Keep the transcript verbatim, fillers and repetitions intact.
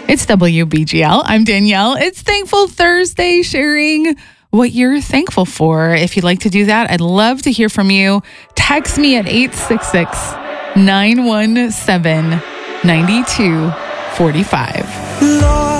It's W B G L. I'm Danielle. It's Thankful Thursday, sharing what you're thankful for. If you'd like to do that, I'd love to hear from you. Text me at eight six six, nine one seven, nine two four five.